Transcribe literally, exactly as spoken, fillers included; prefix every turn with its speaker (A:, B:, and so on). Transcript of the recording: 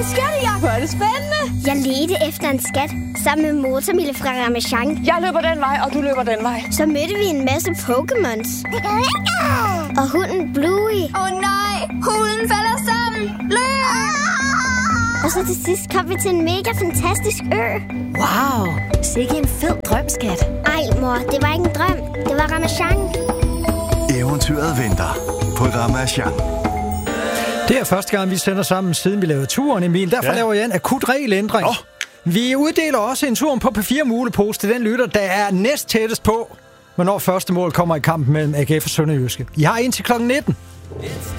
A: En skattejagt. Hvor er det spændende.
B: Jeg ledte efter en skat sammen med Motormille fra Ramasjang.
A: Jeg løber den vej, og du løber den vej.
B: Så mødte vi en masse Pokémons. Og hunden Bluey.
C: Åh oh, nej, hunden falder sammen. Løb!
B: Og så til sidst kom vi til en mega fantastisk ø.
D: Wow, sikke en fed drøm, skat.
B: Ej, mor, det var ikke en drøm. Det var Ramasjang.
E: Eventyret venter på Ramasjang.
F: Det er første gang, vi sender sammen, siden vi lavede turen, Emil. Derfor ja. laver jeg en akut regelændring. Oh. Vi uddeler også en tur på P fire mulepose til den lytter, der er næst tættest på, hvornår første mål kommer i kampen mellem A G F og Sønderjyske. I har indtil klokken nitten.